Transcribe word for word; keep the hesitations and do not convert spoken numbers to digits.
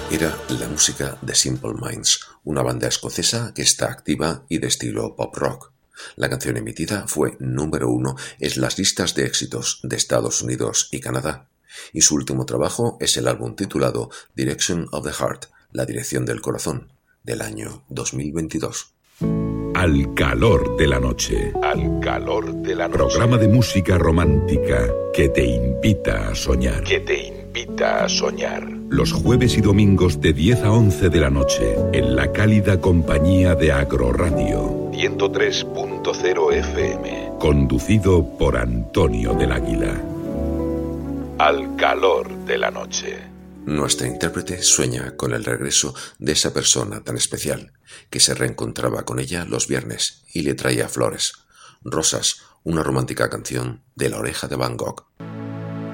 Era la música de Simple Minds, una banda escocesa que está activa y de estilo pop rock. La canción emitida fue número uno en las listas de éxitos de Estados Unidos y Canadá, y su último trabajo es el álbum titulado Direction of the Heart, la dirección del corazón, del año dos mil veintidós. Al calor de la noche. Al calor de la noche. Programa de música romántica que te invita a soñar. Que te invita a soñar. Los jueves y domingos de diez a once de la noche en la cálida compañía de Agroradio ciento tres punto cero F M. Conducido por Antonio del Águila. Al calor de la noche. Nuestra intérprete sueña con el regreso de esa persona tan especial, que se reencontraba con ella los viernes y le traía flores, rosas, una romántica canción de La Oreja de Van Gogh.